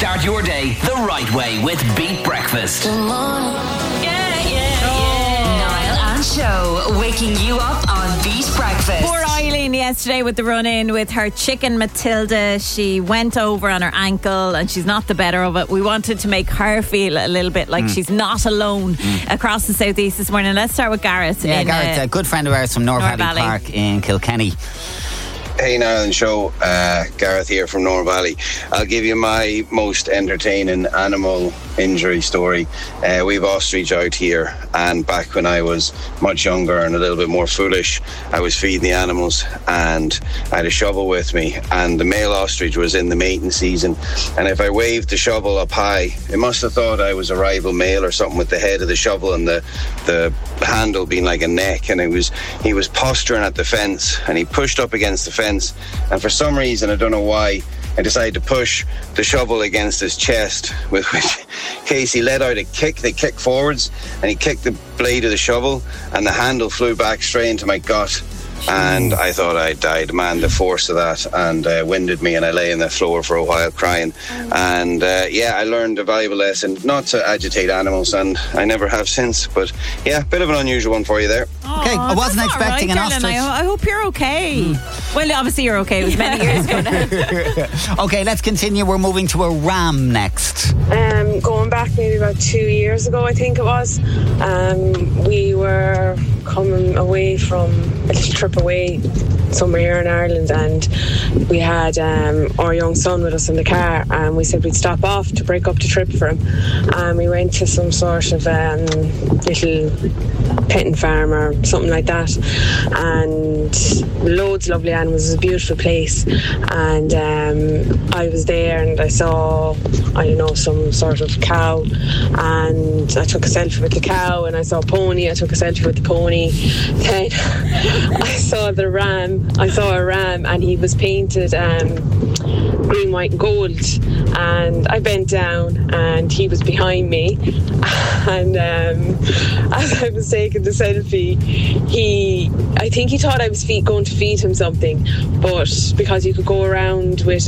Start your day the right way with Beat Breakfast. Niall and Show, waking you up on Beat Breakfast. Poor Eileen yesterday with the run-in with her chicken Matilda. She went over on her ankle and she's not the better of it. We wanted to make her feel a little bit like she's not alone across the southeast this morning. Let's start with Gareth. Yeah, Gareth, a good friend of ours from North Valley Park in Kilkenny. Hey Niall and Show, Gareth here from North Valley. I'll give you my most entertaining animal injury story. We've ostrich out here, and back when I was much younger and a little bit more foolish, I was feeding the animals and I had a shovel with me, and the male ostrich was in the mating season, and if I waved the shovel up high, it must have thought I was a rival male or something, with the head of the shovel and the handle being like a neck, and he was posturing at the fence, and he pushed up against the fence, and for some reason, I don't know why, I decided to push the shovel against his chest, with which Casey let out a kick. They kicked forwards and he kicked the blade of the shovel and the handle flew back straight into my gut. And I thought I died. Man, the force of that, and winded me, and I lay on the floor for a while crying. And I learned a valuable lesson not to agitate animals, and I never have since. But yeah, bit of an unusual one for you there. Okay, I wasn't expecting an ostrich. I hope you're okay. Well, obviously you're okay. It was many years ago now. Okay, let's continue. We're moving to a ram next. Going back maybe about 2 years ago, I think it was. We were coming away from a little trip away somewhere here in Ireland, and we had our young son with us in the car, and we said we'd stop off to break up the trip for him. And we went to some sort of little petting farm or something like that, and loads of lovely animals. It was a beautiful place, and I was there and I saw, I don't know, some sort of cow, and I took a selfie with the cow, and I saw a pony, I took a selfie with the pony. Then I saw a ram, and he was painted green, white and gold, and I bent down and he was behind me, and as I was taking the selfie, I think he thought I was going to feed him something, but because you could go around with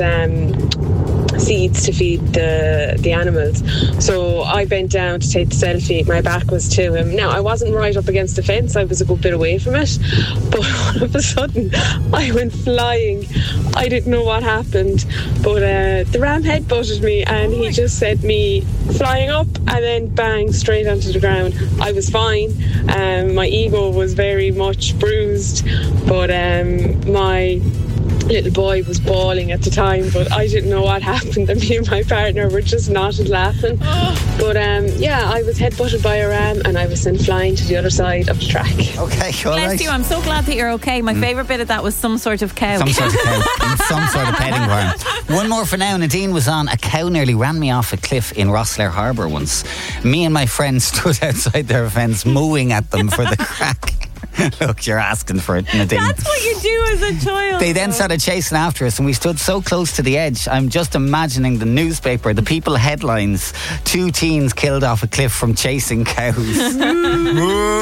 seeds to feed the animals, so I bent down to take the selfie. My back was to him. Now, I wasn't right up against the fence, I was a good bit away from it, but all of a sudden I went flying. I didn't know what happened, but the ram headbutted me, and he just sent me flying up and then bang straight onto the ground. I was fine. My ego was very much bruised, but my little boy was bawling at the time, but I didn't know what happened, and me and my partner were just nodded laughing. But I was headbutted by a ram, and I was sent flying to the other side of the track. Okay, all Bless right. you, I'm so glad that you're okay. My favourite bit of that was some sort of cow. Some sort of cow in some sort of petting barn. One more for now. Nadine was on. A cow nearly ran me off a cliff in Rosslare Harbour once. Me and my friend stood outside their fence mooing at them for the crack. Look, you're asking for it, Nadine. That's what you do as a child. They then started chasing after us, and we stood so close to the edge. I'm just imagining the newspaper, the People headlines: 2 teens killed off a cliff from chasing cows.